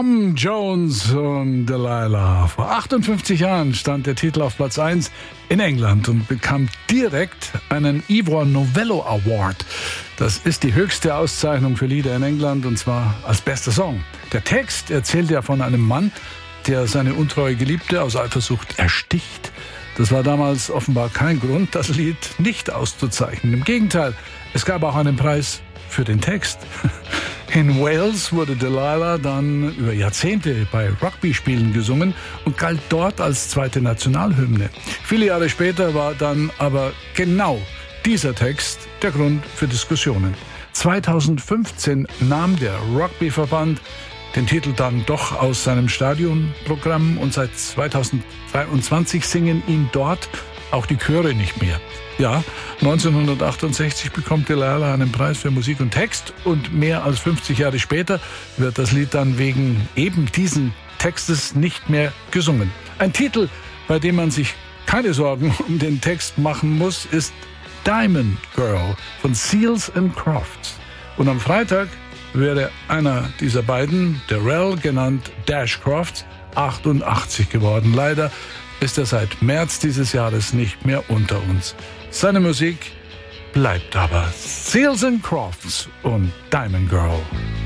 Tom Jones und Delilah. Vor 58 Jahren stand der Titel auf Platz 1 in England und bekam direkt einen Ivor Novello Award. Das ist die höchste Auszeichnung für Lieder in England, und zwar als bester Song. Der Text erzählt ja von einem Mann, der seine untreue Geliebte aus Eifersucht ersticht. Das war damals offenbar kein Grund, das Lied nicht auszuzeichnen. Im Gegenteil, es gab auch einen Preis für den Text. In Wales wurde Delilah dann über Jahrzehnte bei Rugby-Spielen gesungen und galt dort als zweite Nationalhymne. Viele Jahre später war dann aber genau dieser Text der Grund für Diskussionen. 2015 nahm der Rugby-Verband den Titel dann doch aus seinem Stadionprogramm, und seit 2023 singen ihn dort auch die Chöre nicht mehr. Ja, 1968 bekommt Delilah einen Preis für Musik und Text, und mehr als 50 Jahre später wird das Lied dann wegen eben diesen Textes nicht mehr gesungen. Ein Titel, bei dem man sich keine Sorgen um den Text machen muss, ist Diamond Girl von Seals & Crofts. Und am Freitag wäre einer dieser beiden, Darrell genannt Dash Crofts, 88 geworden. Leider ist er seit März dieses Jahres nicht mehr unter uns. Seine Musik bleibt aber. Seals & Crofts und Diamond Girl.